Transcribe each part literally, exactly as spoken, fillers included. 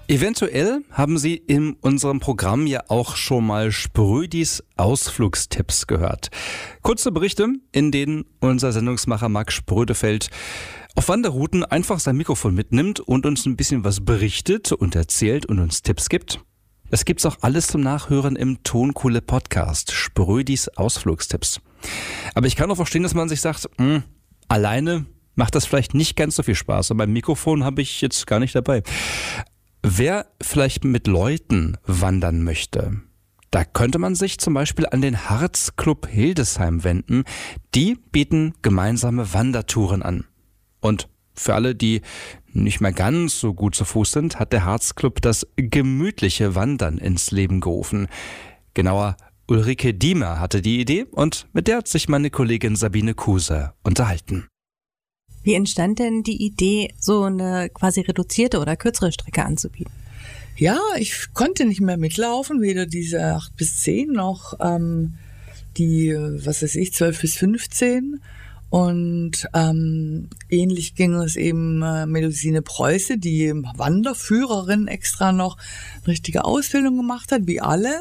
Eventuell haben Sie in unserem Programm ja auch schon mal Sprödis Ausflugstipps gehört. Kurze Berichte, in denen unser Sendungsmacher Marc Sprödefeld auf Wanderrouten einfach sein Mikrofon mitnimmt und uns ein bisschen was berichtet und erzählt und uns Tipps gibt. Das gibt's auch alles zum Nachhören im Tonkohle Podcast, Sprödis Ausflugstipps. Aber ich kann auch verstehen, dass man sich sagt, mh, alleine macht das vielleicht nicht ganz so viel Spaß. Und beim Mikrofon habe ich jetzt gar nicht dabei. Wer vielleicht mit Leuten wandern möchte, da könnte man sich zum Beispiel an den Harzclub Hildesheim wenden. Die bieten gemeinsame Wandertouren an. Und für alle, die nicht mehr ganz so gut zu Fuß sind, hat der Harzclub das gemütliche Wandern ins Leben gerufen. Genauer, Ulrike Diemer hatte die Idee und mit der hat sich meine Kollegin Sabine Kuse unterhalten. Wie entstand denn die Idee, so eine quasi reduzierte oder kürzere Strecke anzubieten? Ja, ich konnte nicht mehr mitlaufen, weder diese acht bis zehn noch ähm, die, was weiß ich, zwölf bis fünfzehn. Und ähm, ähnlich ging es eben äh, Melusine Preuße, die Wanderführerin extra noch eine richtige Ausbildung gemacht hat, wie alle.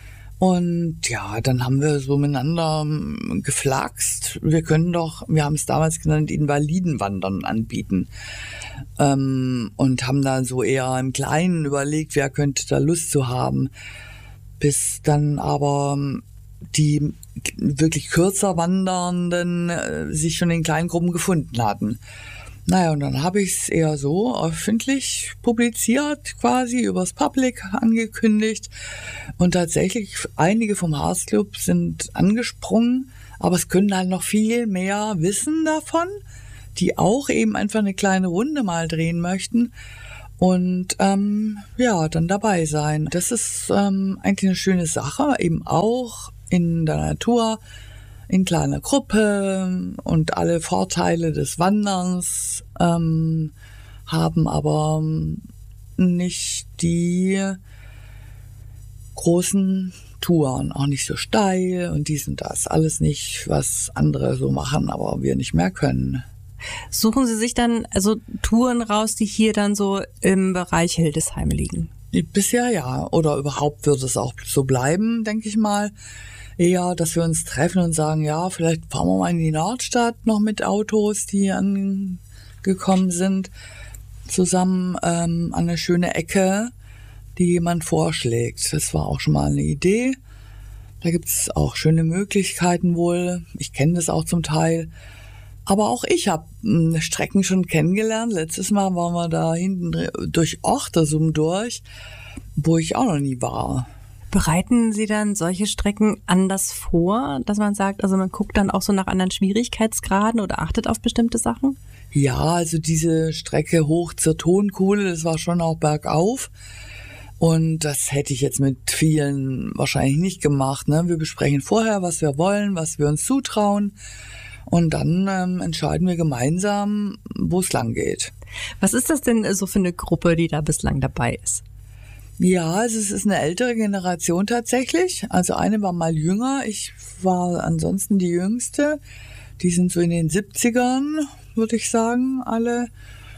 Und ja, dann haben wir so miteinander geflaxt. Wir können doch, wir haben es damals genannt, Invalidenwandern anbieten. Ähm, und haben dann so eher im Kleinen überlegt, wer könnte da Lust zu haben. Bis dann aber die wirklich kürzer Wandernden äh, sich schon in kleinen Gruppen gefunden hatten. Naja, und dann habe ich es eher so öffentlich publiziert, quasi übers Public angekündigt. Und tatsächlich, einige vom Harzclub sind angesprungen, aber es können halt noch viel mehr wissen davon, die auch eben einfach eine kleine Runde mal drehen möchten und ähm, ja, dann dabei sein. Das ist ähm, eigentlich eine schöne Sache, eben auch in der Natur, in kleiner Gruppe und alle Vorteile des Wanderns, ähm, haben aber nicht die großen Touren, auch nicht so steil und dies und das. Alles nicht, was andere so machen, aber wir nicht mehr können. Suchen Sie sich dann also Touren raus, die hier dann so im Bereich Hildesheim liegen? Bisher ja, oder überhaupt wird es auch so bleiben, denke ich mal. Eher, dass wir uns treffen und sagen, ja, vielleicht fahren wir mal in die Nordstadt noch mit Autos, die angekommen sind, zusammen ähm, an eine schöne Ecke, die jemand vorschlägt. Das war auch schon mal eine Idee. Da gibt es auch schöne Möglichkeiten wohl. Ich kenne das auch zum Teil. Aber auch ich habe Strecken schon kennengelernt. Letztes Mal waren wir da hinten durch Ochtersum durch, wo ich auch noch nie war. Bereiten Sie dann solche Strecken anders vor, dass man sagt, also man guckt dann auch so nach anderen Schwierigkeitsgraden oder achtet auf bestimmte Sachen? Ja, also diese Strecke hoch zur Tonkohle, das war schon auch bergauf. Und das hätte ich jetzt mit vielen wahrscheinlich nicht gemacht. Ne? Wir besprechen vorher, was wir wollen, was wir uns zutrauen. Und dann ähm, entscheiden wir gemeinsam, wo es lang geht. Was ist das denn so für eine Gruppe, die da bislang dabei ist? Ja, also es ist eine ältere Generation tatsächlich. Also eine war mal jünger, ich war ansonsten die Jüngste. Die sind so in den siebzigern, würde ich sagen, alle.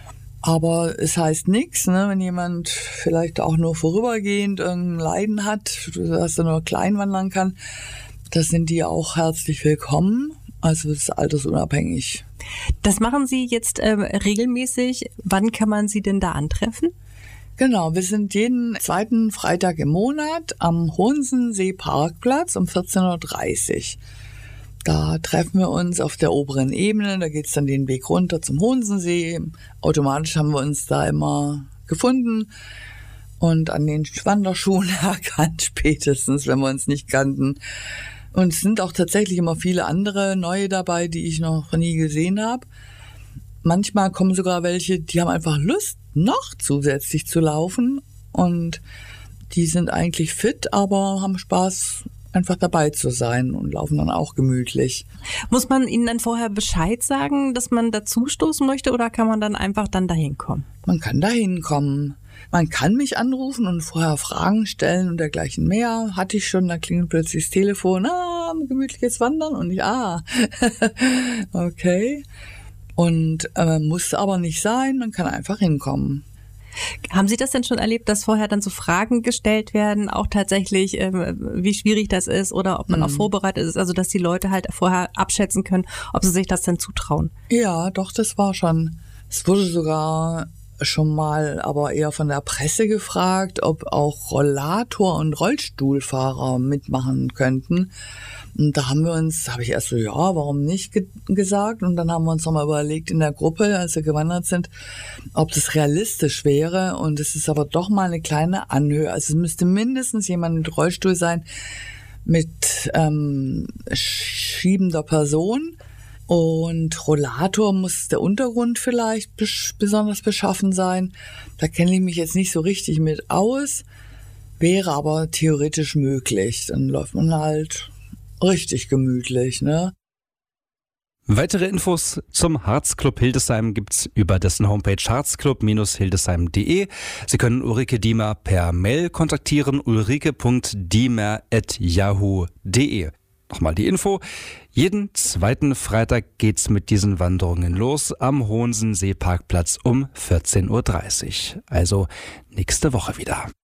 Aber es heißt nichts, ne? Wenn jemand vielleicht auch nur vorübergehend irgendein Leiden hat, dass er nur klein wandern kann, da sind die auch herzlich willkommen. Also es ist altersunabhängig. Das machen Sie jetzt äh, regelmäßig. Wann kann man Sie denn da antreffen? Genau, wir sind jeden zweiten Freitag im Monat am Hohensensee Parkplatz um vierzehn Uhr dreißig. Da treffen wir uns auf der oberen Ebene, da geht's dann den Weg runter zum Hohensensee. Automatisch haben wir uns da immer gefunden und an den Wanderschuhen erkannt, spätestens, wenn wir uns nicht kannten. Und es sind auch tatsächlich immer viele andere neue dabei, die ich noch nie gesehen habe. Manchmal kommen sogar welche, die haben einfach Lust, noch zusätzlich zu laufen. Und die sind eigentlich fit, aber haben Spaß, einfach dabei zu sein und laufen dann auch gemütlich. Muss man ihnen dann vorher Bescheid sagen, dass man dazu stoßen möchte, oder kann man dann einfach dann dahin kommen? Man kann dahin kommen. Man kann mich anrufen und vorher Fragen stellen und dergleichen mehr. Hatte ich schon, da klingelt plötzlich das Telefon, ah, gemütliches Wandern und ich, ah, okay. Und äh, muss aber nicht sein, man kann einfach hinkommen. Haben Sie das denn schon erlebt, dass vorher dann so Fragen gestellt werden, auch tatsächlich, ähm, wie schwierig das ist oder ob man mhm. auch vorbereitet ist, also dass die Leute halt vorher abschätzen können, ob sie sich das denn zutrauen? Ja, doch, das war schon. Es wurde sogar schon mal aber eher von der Presse gefragt, ob auch Rollator- und Rollstuhlfahrer mitmachen könnten. Und da haben wir uns, habe ich erst so, ja, warum nicht ge- gesagt. Und dann haben wir uns nochmal überlegt in der Gruppe, als wir gewandert sind, ob das realistisch wäre. Und es ist aber doch mal eine kleine Anhöhe. Also es müsste mindestens jemand mit Rollstuhl sein, mit ähm, schiebender Person. Und Rollator muss der Untergrund vielleicht bes- besonders beschaffen sein. Da kenne ich mich jetzt nicht so richtig mit aus. Wäre aber theoretisch möglich. Dann läuft man halt richtig gemütlich, ne? Weitere Infos zum Harzclub Hildesheim gibt's über dessen Homepage harzclub Bindestrich hildesheim Punkt de. Sie können Ulrike Diemer per Mail kontaktieren, ulrike punkt diemer at yahoo punkt de. Nochmal die Info. Jeden zweiten Freitag geht's mit diesen Wanderungen los am Hohensensee-Parkplatz um vierzehn Uhr dreißig. Also nächste Woche wieder.